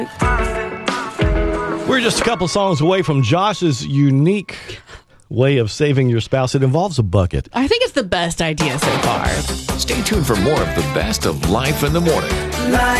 We're just a couple songs away from Josh's unique way of saving your spouse. It involves a bucket. I think it's the best idea so far. Stay tuned for more of the best of Life in the Morning.